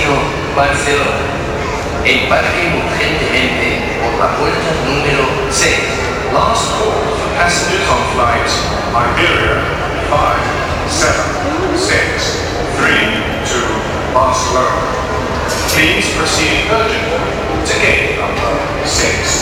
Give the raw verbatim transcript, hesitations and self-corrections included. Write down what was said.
Destino Barcelona. Embarquen urgentemente por la puerta número seis. Last call for passengers on flight Iberia five seven six three to Barcelona. Please proceed urgently to gate number six.